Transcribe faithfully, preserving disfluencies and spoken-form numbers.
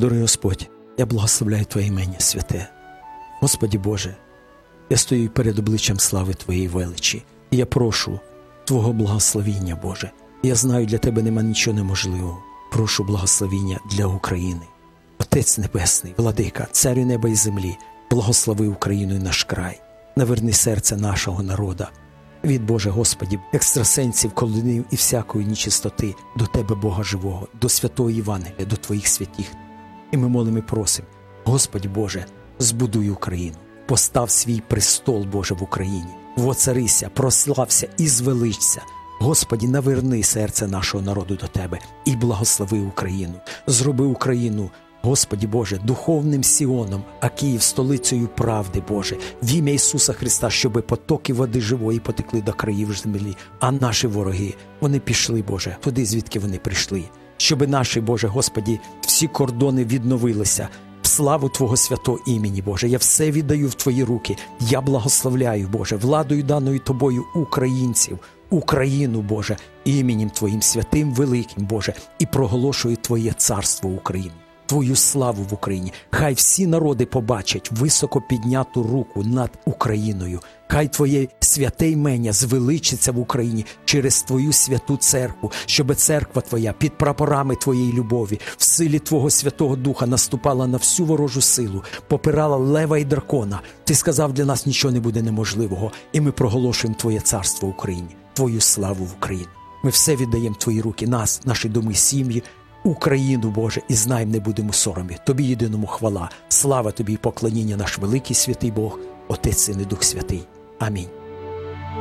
Дорогий Господь, я благословляю Твоє ім'я святе. Господи Боже, я стою перед обличчям слави Твоєї величі, і я прошу Твого благословіння, Боже. Я знаю, для Тебе нема нічого неможливого. Прошу благословіння для України. Отець Небесний, Владика, Царю неба і землі, благослови Україну і наш край. Наверни серце нашого народа. Від, Боже Господі, екстрасенсів, колдунів і всякої нечистоти до Тебе, Бога живого, до святого Євангелія, до Твоїх святих. І ми молимо і просимо, Господи Боже, збудуй Україну, постав свій престол, Боже, в Україні, воцарися, прослався і звеличся. Господи, наверни серце нашого народу до Тебе і благослови Україну. Зроби Україну, Господи Боже, духовним Сіоном, а Київ столицею правди, Боже, в ім'я Ісуса Христа, щоби потоки води живої потекли до країв землі, а наші вороги, вони пішли, Боже, туди, звідки вони прийшли. Щоби наші, Боже, Господи, всі кордони відновилися, в славу Твого святого імені, Боже. Я все віддаю в Твої руки. Я благословляю, Боже, владою даною Тобою українців, Україну, Боже, іменем Твоїм святим, великим, Боже, і проголошую Твоє царство в Україні, Твою славу в Україні. Хай всі народи побачать високо підняту руку над Україною. Хай Твоє святе ім'я звеличиться в Україні через Твою святу церкву, щоб церква Твоя під прапорами Твоєї любові, в силі Твого Святого Духа наступала на всю ворожу силу, попирала лева і дракона. Ти сказав, для нас нічого не буде неможливого, і ми проголошуємо Твоє царство в Україні, Твою славу в Україні. Ми все віддаємо в Твої руки, нас, наші доми, сім'ї, Україну, Боже, і знаємо, не будемо соромі. Тобі єдиному хвала, слава Тобі і поклоніння, наш великий святий Бог, Отець, Син і Дух Святий. Амінь.